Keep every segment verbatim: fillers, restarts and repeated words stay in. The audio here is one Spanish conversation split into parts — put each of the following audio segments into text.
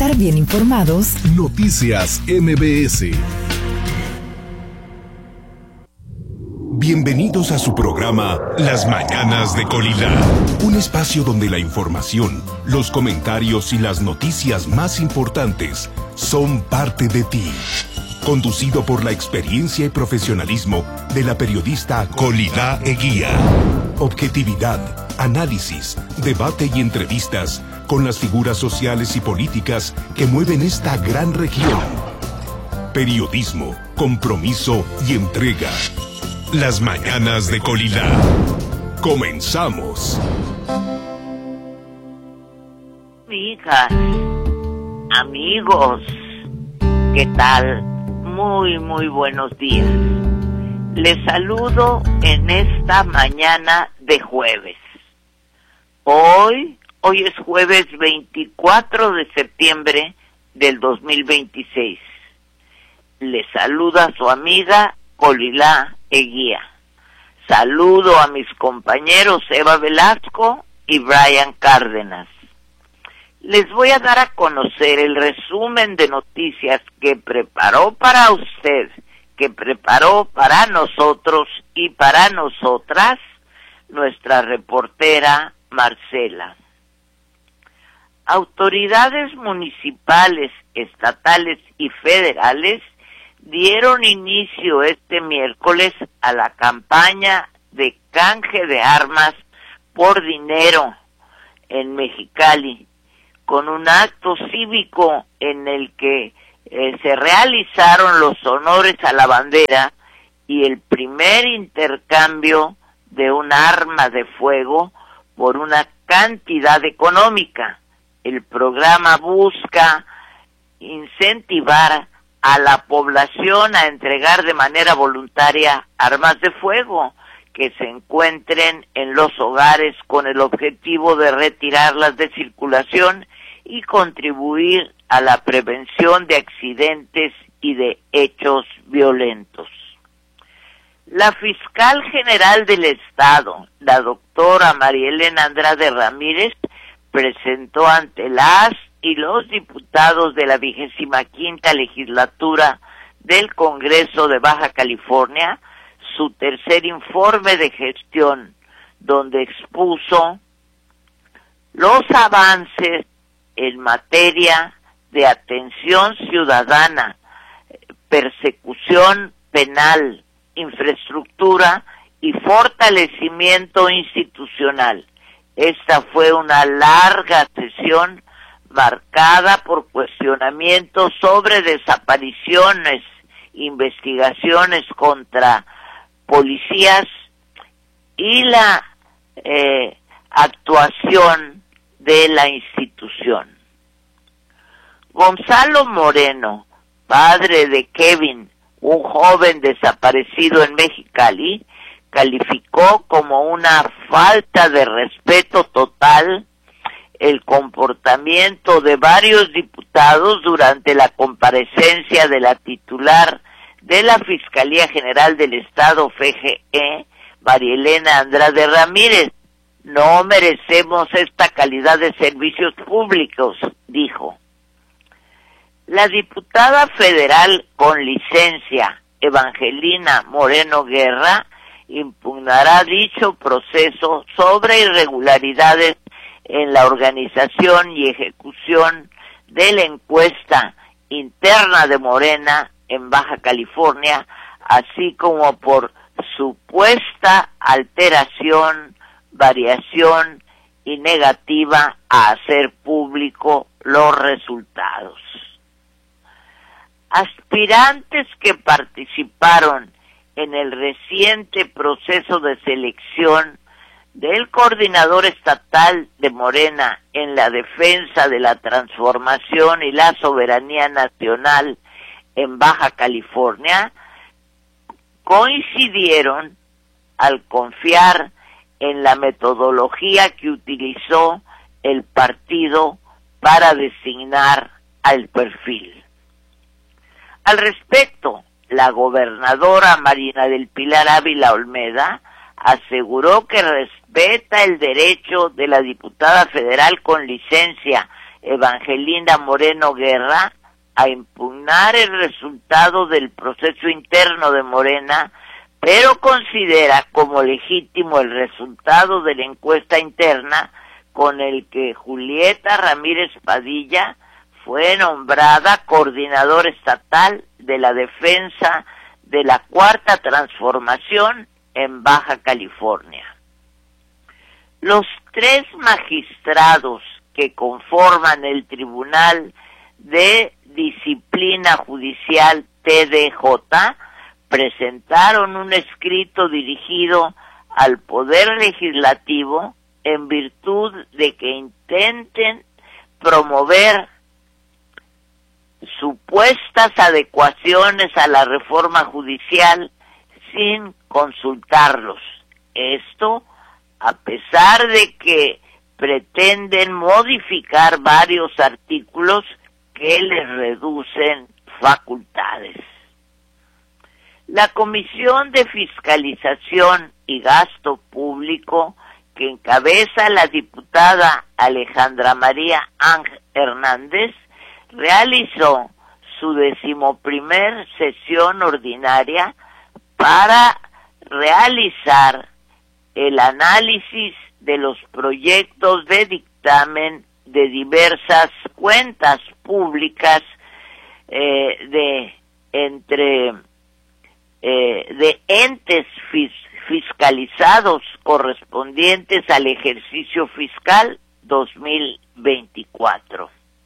estar bien informados. Noticias M B S. Bienvenidos a su programa Las Mañanas de Colila, un espacio donde la información, los comentarios y las noticias más importantes son parte de ti. Conducido por la experiencia y profesionalismo de la periodista Colila Eguía. Objetividad, análisis, debate y entrevistas con las figuras sociales y políticas que mueven esta gran región. Periodismo, compromiso y entrega. Las Mañanas de Colila. Comenzamos. Amigas, amigos, ¿qué tal? Muy, muy buenos días. Les saludo en esta mañana de jueves. Hoy, hoy es jueves veinticuatro de septiembre del dos mil veintiséis. Les saluda su amiga Colila Eguía. Saludo a mis compañeros Eva Velasco y Brian Cárdenas. Les voy a dar a conocer el resumen de noticias que preparó para usted, que preparó para nosotros y para nosotras nuestra reportera Marcela. Autoridades municipales, estatales y federales dieron inicio este miércoles a la campaña de canje de armas por dinero en Mexicali, con un acto cívico en el que eh, se realizaron los honores a la bandera y el primer intercambio de un arma de fuego por una cantidad económica. El programa busca incentivar a la población a entregar de manera voluntaria armas de fuego que se encuentren en los hogares con el objetivo de retirarlas de circulación y contribuir a la prevención de accidentes y de hechos violentos. La fiscal general del Estado, la doctora María Elena Andrade Ramírez, presentó ante las y los diputados de la vigésima quinta legislatura del Congreso de Baja California su tercer informe de gestión, donde expuso los avances en materia de atención ciudadana, persecución penal, infraestructura y fortalecimiento institucional. Esta fue una larga sesión marcada por cuestionamientos sobre desapariciones, investigaciones contra policías y la eh, actuación de la institución. Gonzalo Moreno, padre de Kevin, un joven desaparecido en Mexicali, calificó como una falta de respeto total el comportamiento de varios diputados durante la comparecencia de la titular de la Fiscalía General del Estado, F G E, María Elena Andrade Ramírez. No merecemos esta calidad de servicios públicos, dijo. La diputada federal con licencia, Evangelina Moreno Guerra, impugnará dicho proceso sobre irregularidades en la organización y ejecución de la encuesta interna de Morena en Baja California, así como por supuesta alteración, variación y negativa a hacer público los resultados. Aspirantes que participaron en el reciente proceso de selección del coordinador estatal de Morena en la defensa de la transformación y la soberanía nacional en Baja California, coincidieron al confiar en la metodología que utilizó el partido para designar al perfil. Al respecto, la gobernadora Marina del Pilar Ávila Olmeda aseguró que respeta el derecho de la diputada federal con licencia, Evangelina Moreno Guerra a impugnar el resultado del proceso interno de Morena, pero considera como legítimo el resultado de la encuesta interna con el que Julieta Ramírez Padilla fue nombrada coordinadora estatal de la defensa de la Cuarta Transformación en Baja California. Los tres magistrados que conforman el Tribunal de Disciplina Judicial T D J presentaron un escrito dirigido al Poder Legislativo en virtud de que intenten promover supuestas adecuaciones a la reforma judicial sin consultarlos. Esto a pesar de que pretenden modificar varios artículos que les reducen facultades. La Comisión de Fiscalización y Gasto Público, que encabeza la diputada Alejandra María Ángel Hernández, realizó su decimoprimer sesión ordinaria para realizar el análisis de los proyectos de dictamen de diversas cuentas públicas eh, de entre eh, de entes fis, fiscalizados correspondientes al ejercicio fiscal dos mil veinticuatro.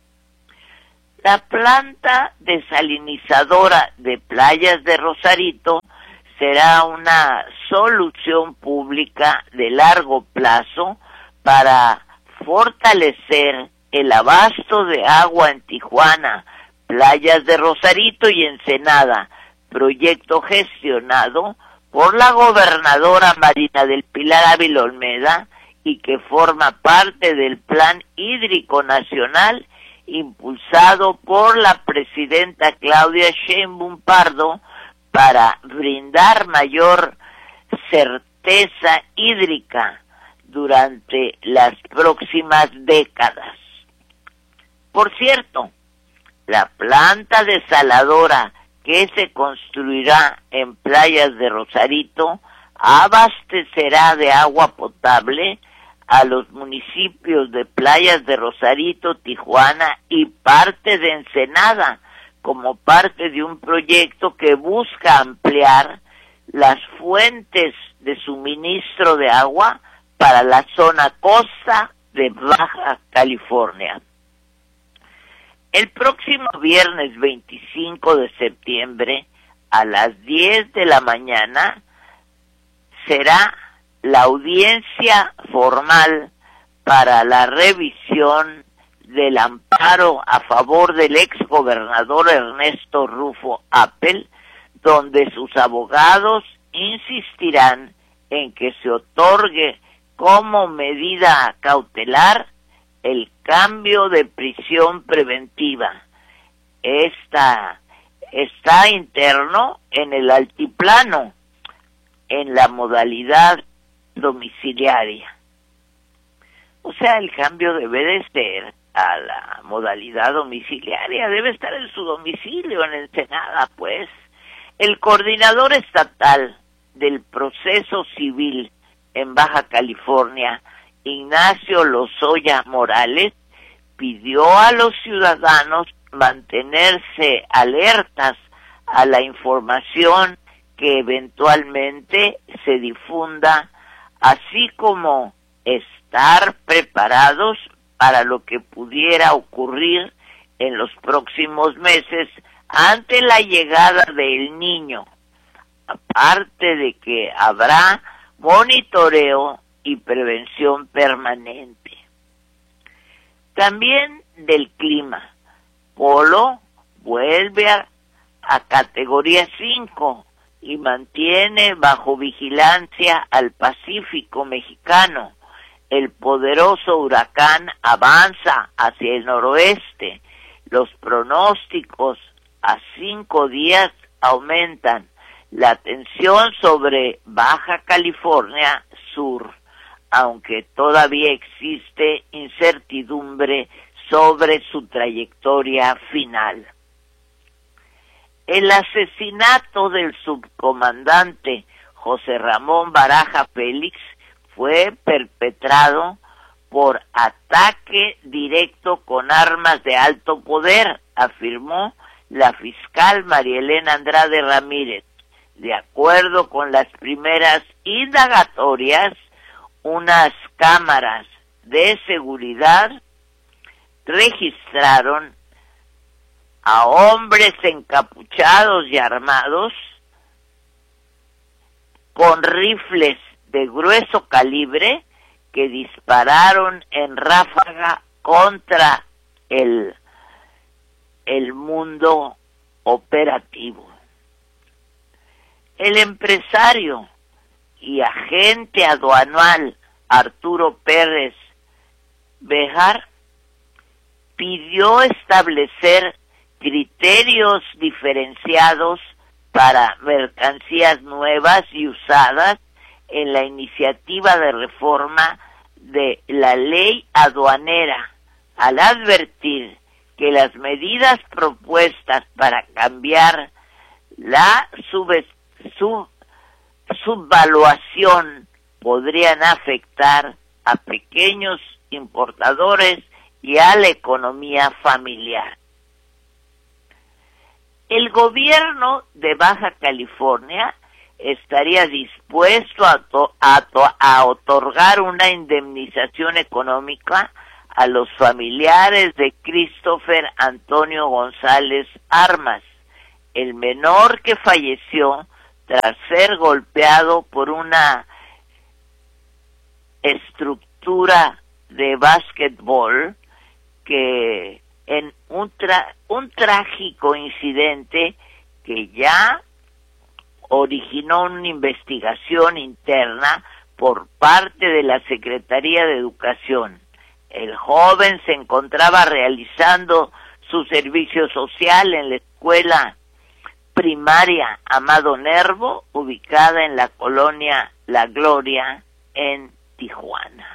La planta desalinizadora de Playas de Rosarito será una solución pública de largo plazo para fortalecer el abasto de agua en Tijuana, Playas de Rosarito y Ensenada, proyecto gestionado por la gobernadora Marina del Pilar Ávila Olmeda y que forma parte del Plan Hídrico Nacional impulsado por la presidenta Claudia Sheinbaum Pardo para brindar mayor certeza hídrica durante las próximas décadas. Por cierto, la planta desaladora que se construirá en Playas de Rosarito abastecerá de agua potable a los municipios de Playas de Rosarito, Tijuana y parte de Ensenada, como parte de un proyecto que busca ampliar las fuentes de suministro de agua para la zona costa de Baja California. El próximo viernes veinticinco de septiembre a las diez de la mañana será la audiencia formal para la revisión del amparo a favor del exgobernador Ernesto Rufo Appel, donde sus abogados insistirán en que se otorgue como medida cautelar el cambio de prisión preventiva. Esta está interno en el altiplano, en la modalidad domiciliaria. O sea, el cambio debe de ser a la modalidad domiciliaria, debe estar en su domicilio, en Ensenada, pues. El coordinador estatal del proceso civil en Baja California, Ignacio Lozoya Morales, pidió a los ciudadanos mantenerse alertas a la información que eventualmente se difunda, así como estar preparados para lo que pudiera ocurrir en los próximos meses ante la llegada del Niño, aparte de que habrá monitoreo y prevención permanente. También del clima. Polo vuelve a, a categoría cinco y mantiene bajo vigilancia al Pacífico mexicano. El poderoso huracán avanza hacia el noroeste. Los pronósticos a cinco días aumentan. La tensión sobre Baja California Sur, aunque todavía existe incertidumbre sobre su trayectoria final. El asesinato del subcomandante José Ramón Baraja Félix fue perpetrado por ataque directo con armas de alto poder, afirmó la fiscal María Elena Andrade Ramírez. De acuerdo con las primeras indagatorias, unas cámaras de seguridad registraron a hombres encapuchados y armados con rifles de grueso calibre que dispararon en ráfaga contra el, el mundo operativo. El empresario y agente aduanal Arturo Pérez Bejar pidió establecer criterios diferenciados para mercancías nuevas y usadas en la iniciativa de reforma de la ley aduanera, al advertir que las medidas propuestas para cambiar la sub, sub, subvaluación podrían afectar a pequeños importadores y a la economía familiar. El gobierno de Baja California estaría dispuesto a, to- a, to- a otorgar una indemnización económica a los familiares de Christopher Antonio González Armas, el menor que falleció tras ser golpeado por una estructura de básquetbol que en un, tra- un trágico incidente que ya originó una investigación interna por parte de la Secretaría de Educación. El joven se encontraba realizando su servicio social en la escuela primaria Amado Nervo, ubicada en la colonia La Gloria, en Tijuana.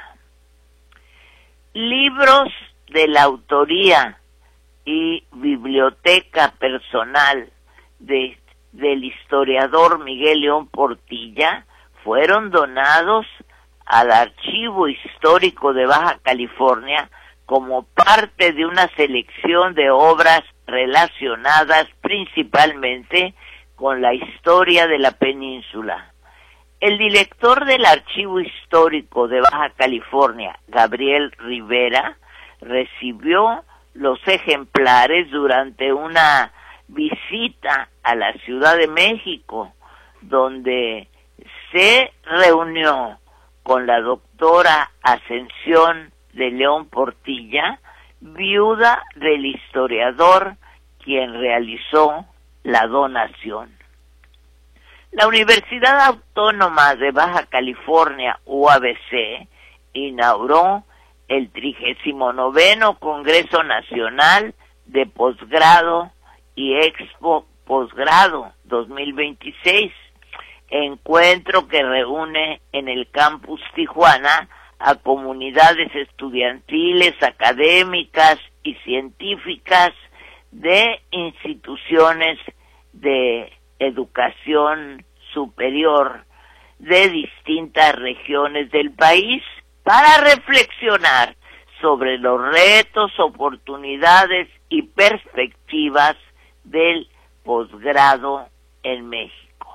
Libros de la autoría y biblioteca personal de, del historiador Miguel León Portilla fueron donados al Archivo Histórico de Baja California como parte de una selección de obras relacionadas principalmente con la historia de la península. El director del Archivo Histórico de Baja California, Gabriel Rivera, recibió los ejemplares durante una visita a la Ciudad de México, donde se reunió con la doctora Ascensión de León Portilla, viuda del historiador quien realizó la donación. La Universidad Autónoma de Baja California, U A B C, inauguró el trigésimo noveno Congreso Nacional de Posgrado y Expo Posgrado dos mil veintiséis, encuentro que reúne en el campus Tijuana a comunidades estudiantiles, académicas y científicas de instituciones de educación superior de distintas regiones del país para reflexionar sobre los retos, oportunidades y perspectivas del posgrado en México.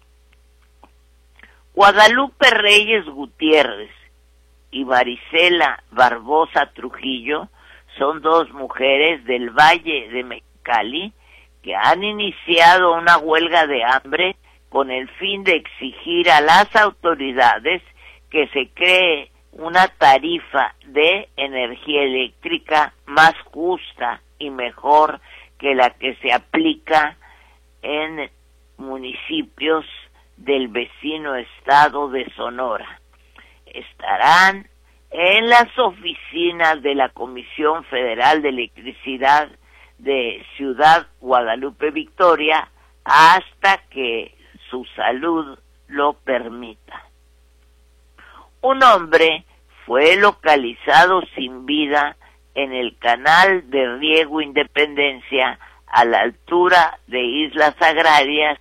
Guadalupe Reyes Gutiérrez y Marisela Barbosa Trujillo son dos mujeres del Valle de Mexicali que han iniciado una huelga de hambre con el fin de exigir a las autoridades que se cree una tarifa de energía eléctrica más justa y mejor que la que se aplica en municipios del vecino estado de Sonora. Estarán en las oficinas de la Comisión Federal de Electricidad de Ciudad Guadalupe Victoria hasta que su salud lo permita. Un hombre fue localizado sin vida en el canal de riego Independencia a la altura de Islas Agrarias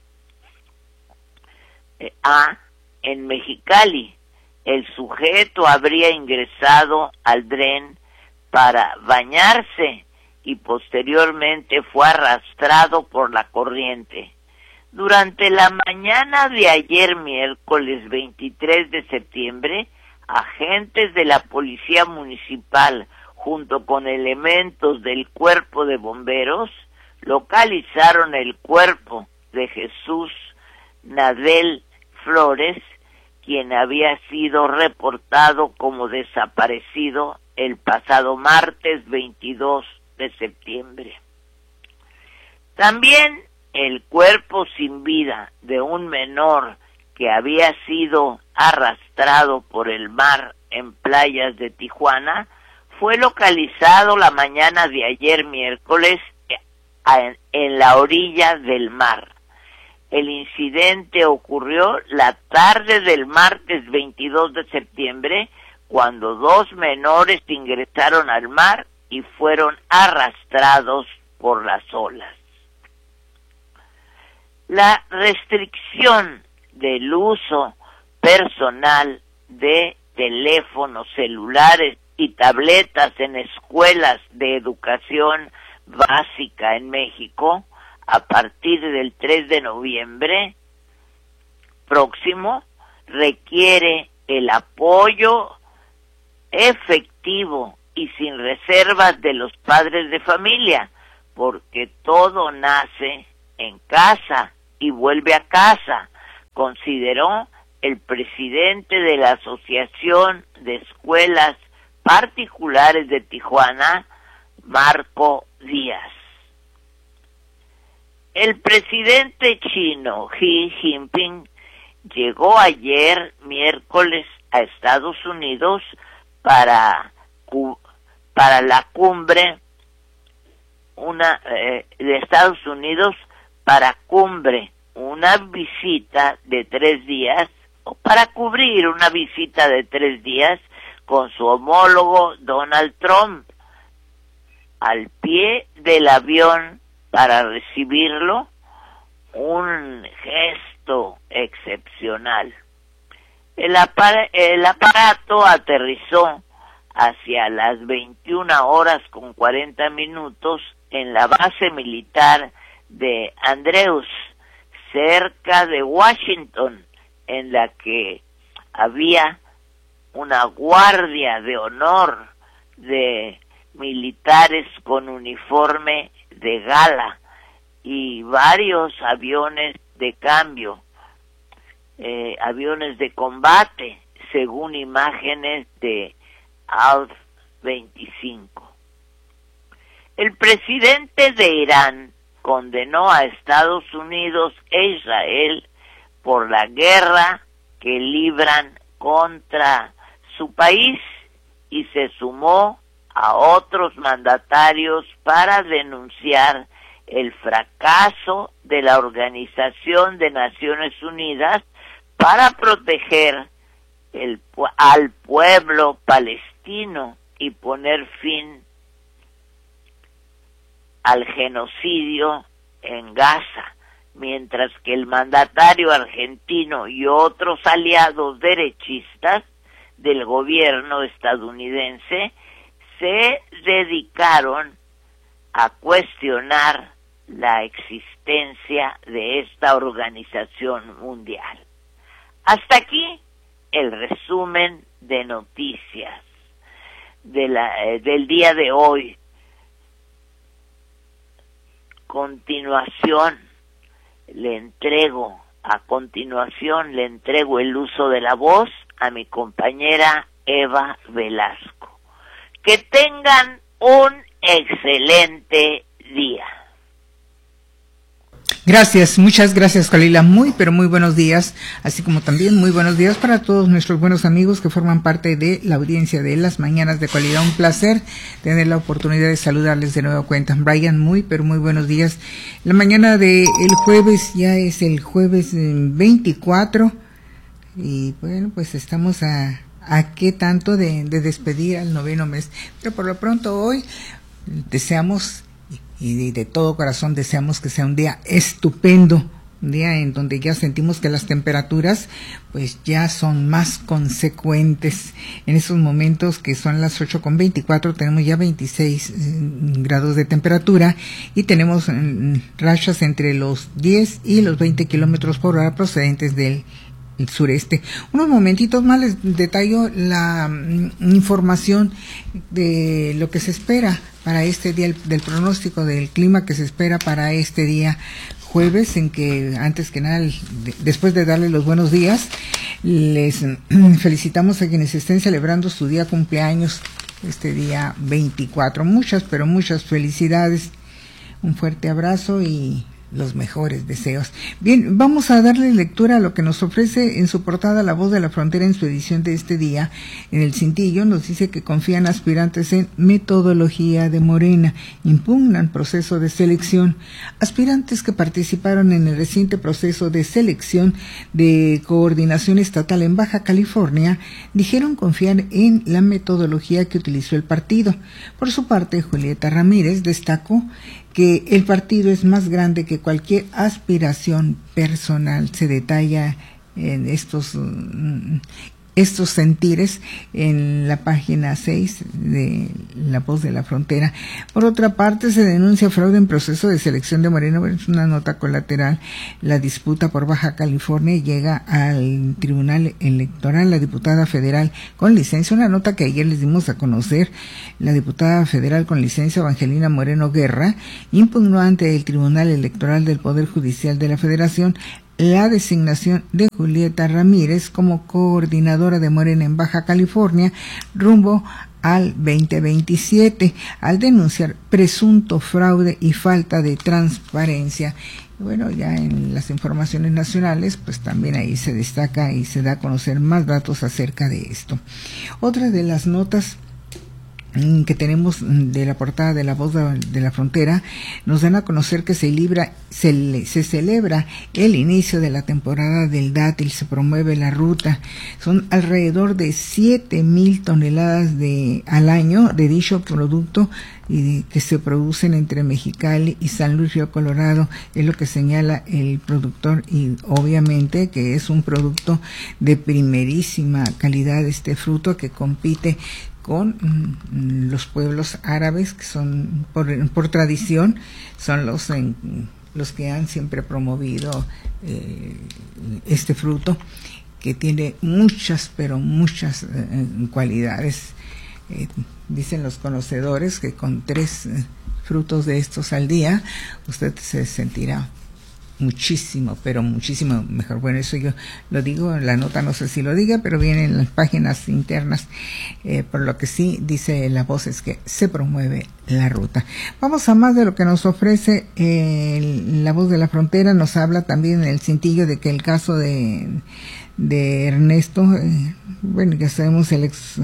eh, A en Mexicali. El sujeto habría ingresado al dren para bañarse y posteriormente fue arrastrado por la corriente. Durante la mañana de ayer, miércoles veintitrés de septiembre, agentes de la Policía Municipal, junto con elementos del Cuerpo de Bomberos, localizaron el cuerpo de Jesús Nadel Flores, quien había sido reportado como desaparecido el pasado martes veintidós de septiembre. También el cuerpo sin vida de un menor que había sido arrastrado por el mar en playas de Tijuana fue localizado la mañana de ayer miércoles en la orilla del mar. El incidente ocurrió la tarde del martes veintidós de septiembre, cuando dos menores ingresaron al mar y fueron arrastrados por las olas. La restricción del uso personal de teléfonos celulares y tabletas en escuelas de educación básica en México a partir del tres de noviembre próximo requiere el apoyo efectivo y sin reservas de los padres de familia, porque todo nace en casa y vuelve a casa, consideró el presidente de la Asociación de Escuelas Particulares de Tijuana, Marco Díaz. El presidente chino Xi Jinping llegó ayer miércoles a Estados Unidos para para la cumbre una eh, de Estados Unidos para cumbre una visita de tres días o para cubrir una visita de tres días con su homólogo Donald Trump. Al pie del avión para recibirlo, un gesto excepcional. El, apar- el aparato aterrizó hacia las veintiuna horas con cuarenta minutos en la base militar de Andrews, cerca de Washington, en la que había una guardia de honor de militares con uniforme de gala y varios aviones de cambio, eh, aviones de combate, según imágenes de Alf veinticinco. El presidente de Irán condenó a Estados Unidos e Israel por la guerra que libran contra su país y se sumó a otros mandatarios para denunciar el fracaso de la Organización de Naciones Unidas para proteger el, al pueblo palestino y poner fin al genocidio en Gaza, mientras que el mandatario argentino y otros aliados derechistas del gobierno estadounidense se dedicaron a cuestionar la existencia de esta organización mundial. Hasta aquí el resumen de noticias de la, eh, del día de hoy. Continuación, le entrego, a continuación le entrego el uso de la voz a mi compañera Eva Velasco. Que tengan un excelente día. Gracias, muchas gracias, Kalila. Muy, pero muy buenos días, así como también muy buenos días para todos nuestros buenos amigos que forman parte de la audiencia de Las Mañanas de Cualidad. Un placer tener la oportunidad de saludarles de nueva cuenta. Brian, muy, pero muy buenos días. La mañana de el jueves, ya es el jueves veinticuatro, y bueno, pues estamos a, a qué tanto de, de despedir al noveno mes. Pero por lo pronto hoy deseamos, y de, de todo corazón deseamos que sea un día estupendo, un día en donde ya sentimos que las temperaturas pues ya son más consecuentes. En esos momentos que son las ocho con veinticuatro tenemos ya veintiséis eh, grados de temperatura y tenemos eh, rachas entre los diez y los veinte kilómetros por hora procedentes del el sureste. Unos momentitos más les detallo la mm, información de lo que se espera para este día, el, del pronóstico del clima que se espera para este día jueves, en que antes que nada, de, después de darles los buenos días, les mm, felicitamos a quienes estén celebrando su día cumpleaños este día veinticuatro. Muchas, pero muchas felicidades, un fuerte abrazo y los mejores deseos. Bien, vamos a darle lectura a lo que nos ofrece en su portada La Voz de la Frontera en su edición de este día. En el cintillo nos dice que confían aspirantes en metodología de Morena, impugnan proceso de selección. Aspirantes que participaron en el reciente proceso de selección de coordinación estatal en Baja California dijeron confiar en la metodología que utilizó el partido. Por su parte, Julieta Ramírez destacó que el partido es más grande que cualquier aspiración personal. Se detalla en estos estos sentires en la página seis de La Voz de la Frontera. Por otra parte, se denuncia fraude en proceso de selección de Moreno. Es una nota colateral. La disputa por Baja California llega al Tribunal Electoral. La diputada federal con licencia, una nota que ayer les dimos a conocer, la diputada federal con licencia Evangelina Moreno Guerra impugnó ante el Tribunal Electoral del Poder Judicial de la Federación la designación de Julieta Ramírez como coordinadora de Morena en Baja California rumbo al veinte veintisiete, al denunciar presunto fraude y falta de transparencia. Bueno, ya en las informaciones nacionales, pues también ahí se destaca y se da a conocer más datos acerca de esto. Otra de las notas que tenemos de la portada de La Voz de la Frontera nos dan a conocer que se libra, se, se celebra el inicio de la temporada del dátil, se promueve la ruta. Son alrededor de siete mil toneladas de al año de dicho producto y que se producen entre Mexicali y San Luis Río Colorado, es lo que señala el productor, y obviamente que es un producto de primerísima calidad este fruto que compite con mm, los pueblos árabes, que son por, por tradición son los en, los que han siempre promovido eh, este fruto, que tiene muchas pero muchas eh, cualidades. Eh, dicen los conocedores que con tres eh, frutos de estos al día usted se sentirá muchísimo, pero muchísimo mejor. Bueno, eso yo lo digo, la nota no sé si lo diga, pero viene en las páginas internas. Eh, por lo que sí dice La Voz es que se promueve la ruta. Vamos a más de lo que nos ofrece eh, La Voz de la Frontera. Nos habla también en el cintillo de que el caso de, de Ernesto, eh, bueno, ya sabemos, el ex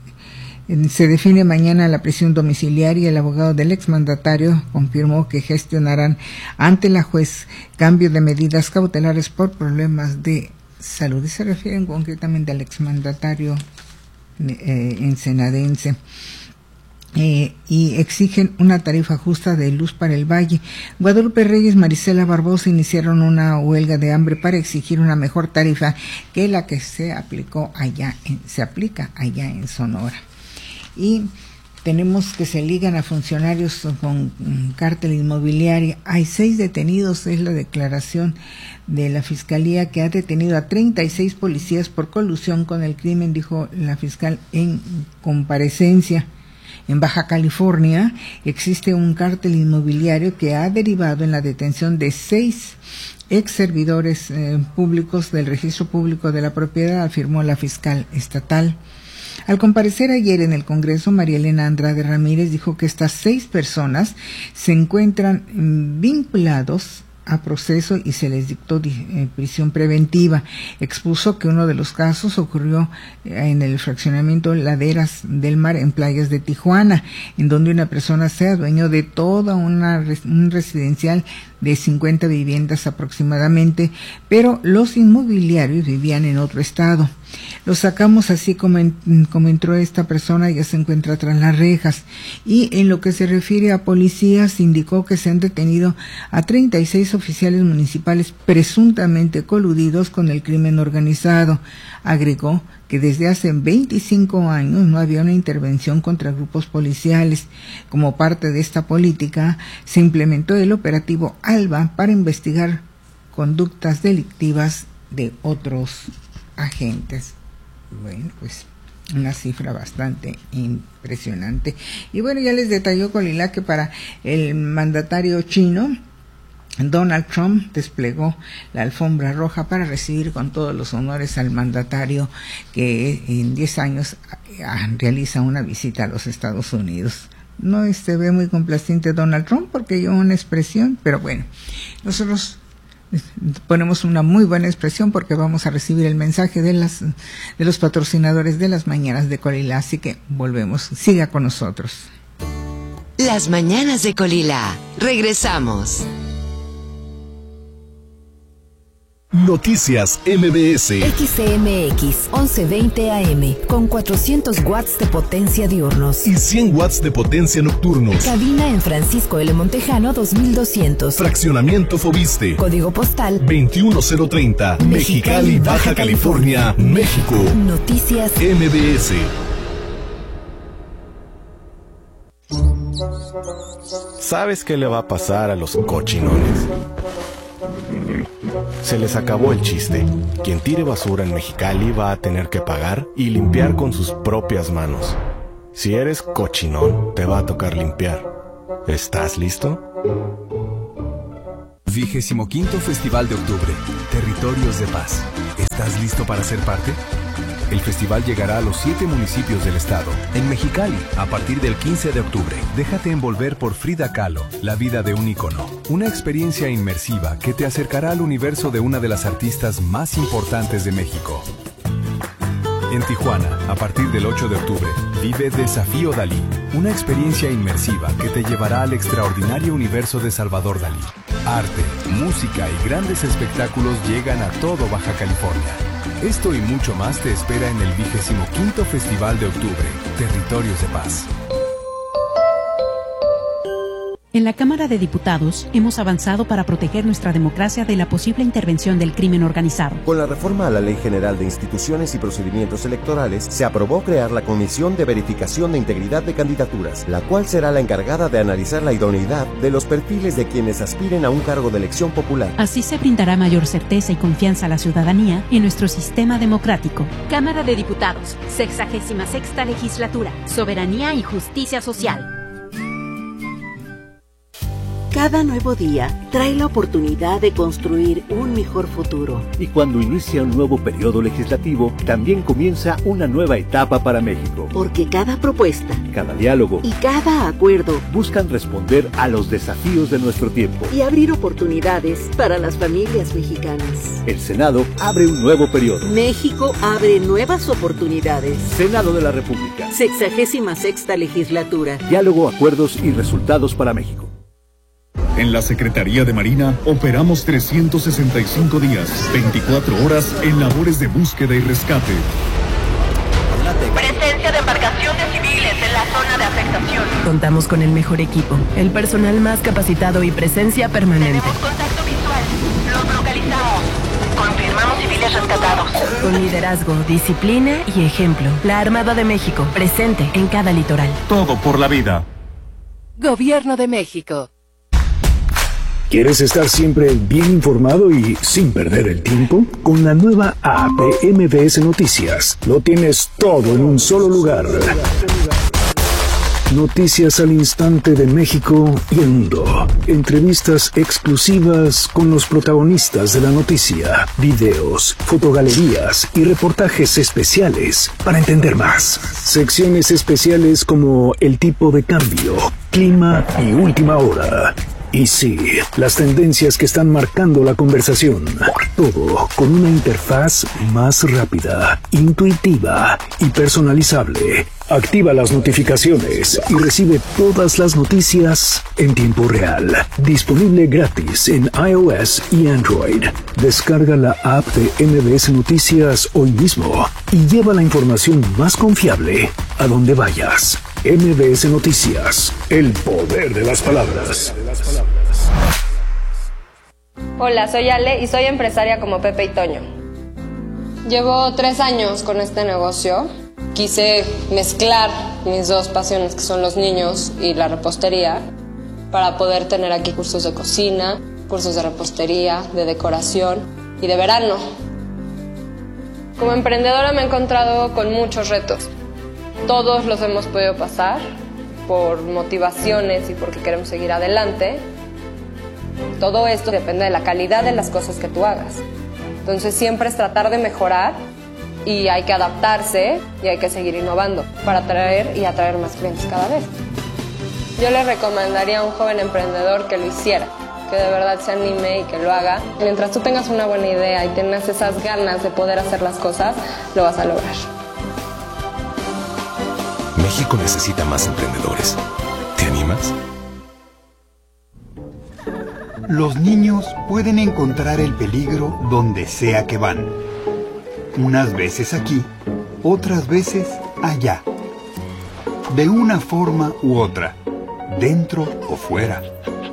se define mañana la prisión domiciliaria. El abogado del exmandatario confirmó que gestionarán ante la juez cambio de medidas cautelares por problemas de salud. Y se refieren concretamente al exmandatario eh, ensenadense. Eh, y exigen una tarifa justa de luz para el Valle. Guadalupe Reyes, Marisela Barbosa iniciaron una huelga de hambre para exigir una mejor tarifa que la que se aplicó allá, en, se aplica allá en Sonora. Y tenemos que se ligan a funcionarios con cártel inmobiliario. Hay seis detenidos, es la declaración de la Fiscalía, que ha detenido a treinta y seis policías por colusión con el crimen, dijo la fiscal en comparecencia. En Baja California existe un cártel inmobiliario que ha derivado en la detención de seis ex servidores eh, públicos del Registro Público de la Propiedad, afirmó la fiscal estatal. Al comparecer ayer en el Congreso, María Elena Andrade Ramírez dijo que estas seis personas se encuentran vinculados a proceso y se les dictó eh, prisión preventiva. Expuso que uno de los casos ocurrió eh, en el fraccionamiento Laderas del Mar en Playas de Tijuana, en donde una persona se adueñó de toda una un residencial de cincuenta viviendas aproximadamente, pero los inmobiliarios vivían en otro estado. Lo sacamos así como, en, como entró esta persona, ya se encuentra tras las rejas. Y en lo que se refiere a policías, indicó que se han detenido a treinta y seis oficiales municipales presuntamente coludidos con el crimen organizado. Agregó que desde hace veinticinco años no había una intervención contra grupos policiales. Como parte de esta política, se implementó el operativo ALBA para investigar conductas delictivas de otros agentes. Bueno, pues una cifra bastante impresionante. Y bueno, ya les detalló Colila que para el mandatario chino, Donald Trump desplegó la alfombra roja para recibir con todos los honores al mandatario que en diez años realiza una visita a los Estados Unidos. No se ve muy complaciente Donald Trump porque dio una expresión, pero bueno, nosotros ponemos una muy buena expresión porque vamos a recibir el mensaje de las de los patrocinadores de las mañanas de Colila, así que volvemos, siga con nosotros. Las mañanas de Colila, regresamos. Noticias M B S. X C M X once veinte A M con cuatrocientos watts de potencia diurnos y cien watts de potencia nocturnos. Cabina en Francisco L. Montejano dos mil doscientos. Fraccionamiento Fobiste. Código postal veintiuno cero treinta. Mexicali, Baja California, México. Noticias M B S. ¿Sabes qué le va a pasar a los cochinones? Se les acabó el chiste. Quien tire basura en Mexicali va a tener que pagar y limpiar con sus propias manos. Si eres cochinón, te va a tocar limpiar. ¿Estás listo? Vigésimo quinto Festival de Octubre, Territorios de Paz. ¿Estás listo para ser parte? El festival llegará a los siete municipios del estado. En Mexicali, a partir del quince de octubre, déjate envolver por Frida Kahlo, la vida de un ícono. Una experiencia inmersiva que te acercará al universo de una de las artistas más importantes de México. En Tijuana, a partir del ocho de octubre, vive Desafío Dalí, una experiencia inmersiva que te llevará al extraordinario universo de Salvador Dalí. Arte, música y grandes espectáculos llegan a todo Baja California. Esto y mucho más te espera en el vigésimo quinto Festival de Octubre, Territorios de Paz. En la Cámara de Diputados hemos avanzado para proteger nuestra democracia de la posible intervención del crimen organizado. Con la reforma a la Ley General de Instituciones y Procedimientos Electorales, se aprobó crear la Comisión de Verificación de Integridad de Candidaturas, la cual será la encargada de analizar la idoneidad de los perfiles de quienes aspiren a un cargo de elección popular. Así se brindará mayor certeza y confianza a la ciudadanía en nuestro sistema democrático. Cámara de Diputados, sexagésima sexta Legislatura, Soberanía y Justicia Social. Cada nuevo día trae la oportunidad de construir un mejor futuro. Y cuando inicia un nuevo periodo legislativo, también comienza una nueva etapa para México. Porque cada propuesta, cada diálogo y cada acuerdo buscan responder a los desafíos de nuestro tiempo y abrir oportunidades para las familias mexicanas. El Senado abre un nuevo periodo. México abre nuevas oportunidades. Senado de la República. Sexagésima sexta Legislatura. Diálogo, acuerdos y resultados para México. En la Secretaría de Marina operamos trescientos sesenta y cinco días, veinticuatro horas en labores de búsqueda y rescate. Presencia de embarcaciones civiles en la zona de afectación. Contamos con el mejor equipo, el personal más capacitado y presencia permanente. Tenemos contacto visual. Los localizamos. Confirmamos civiles rescatados. Con liderazgo, disciplina y ejemplo. La Armada de México, presente en cada litoral. Todo por la vida. Gobierno de México. ¿Quieres estar siempre bien informado y sin perder el tiempo? Con la nueva app de M B S Noticias, lo tienes todo en un solo lugar. Noticias al instante de México y el mundo. Entrevistas exclusivas con los protagonistas de la noticia. Videos, fotogalerías y reportajes especiales para entender más. Secciones especiales como el tipo de cambio, clima y última hora. Y sí, las tendencias que están marcando la conversación. Todo con una interfaz más rápida, intuitiva y personalizable. Activa las notificaciones y recibe todas las noticias en tiempo real. Disponible gratis en iOS y Android. Descarga la app de M B S Noticias hoy mismo y lleva la información más confiable a donde vayas. M B S Noticias, el poder de las palabras. Hola, soy Ale y soy empresaria como Pepe y Toño. Llevo tres años con este negocio. Quise mezclar mis dos pasiones, que son los niños y la repostería, para poder tener aquí cursos de cocina, cursos de repostería, de decoración y de verano. Como emprendedora me he encontrado con muchos retos. Todos los hemos podido pasar por motivaciones y porque queremos seguir adelante. Todo esto depende de la calidad de las cosas que tú hagas. Entonces siempre es tratar de mejorar y hay que adaptarse y hay que seguir innovando para atraer y atraer más clientes cada vez. Yo le recomendaría a un joven emprendedor que lo hiciera, que de verdad se anime y que lo haga. Mientras tú tengas una buena idea y tengas esas ganas de poder hacer las cosas, lo vas a lograr. México necesita más emprendedores. ¿Te animas? Los niños pueden encontrar el peligro donde sea que van. Unas veces aquí, otras veces allá. De una forma u otra, dentro o fuera.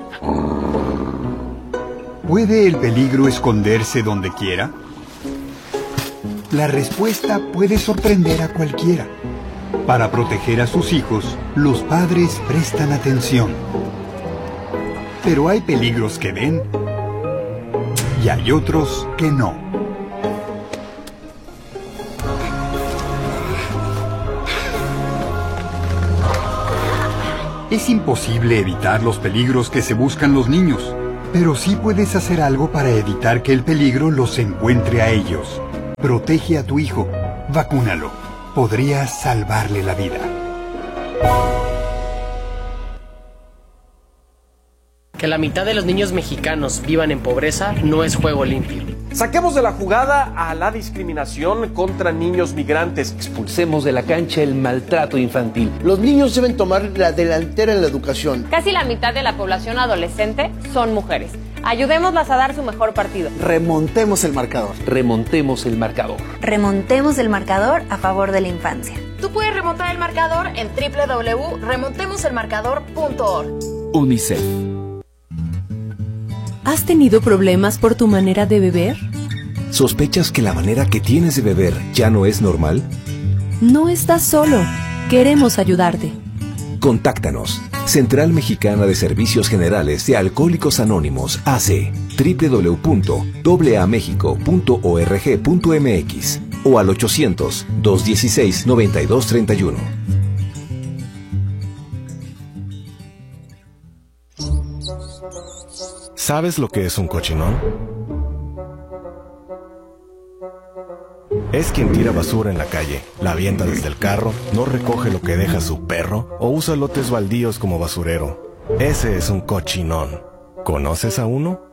¿Puede el peligro esconderse donde quiera? La respuesta puede sorprender a cualquiera. Para proteger a sus hijos, los padres prestan atención. Pero hay peligros que ven y hay otros que no. Es imposible evitar los peligros que se buscan los niños, pero sí puedes hacer algo para evitar que el peligro los encuentre a ellos. Protege a tu hijo, vacúnalo. Podrías salvarle la vida. Que la mitad de los niños mexicanos vivan en pobreza no es juego limpio. Saquemos de la jugada a la discriminación contra niños migrantes. Expulsemos de la cancha el maltrato infantil. Los niños deben tomar la delantera en la educación. Casi la mitad de la población adolescente son mujeres. Ayudémoslas a dar su mejor partido. Remontemos el marcador. Remontemos el marcador. Remontemos el marcador a favor de la infancia. Tú puedes remontar el marcador en doble u doble u doble u punto remontemos el marcador punto org. UNICEF. ¿Has tenido problemas por tu manera de beber? ¿Sospechas que la manera que tienes de beber ya no es normal? No estás solo. Queremos ayudarte. Contáctanos. Central Mexicana de Servicios Generales de Alcohólicos Anónimos, A C, doble u doble u doble u punto a mexico punto org punto m x o al ochocientos, dos dieciséis, noventa y dos treinta y uno. ¿Sabes lo que es un cochinón? Es quien tira basura en la calle, la avienta desde el carro, no recoge lo que deja su perro o usa lotes baldíos como basurero. Ese es un cochinón. ¿Conoces a uno?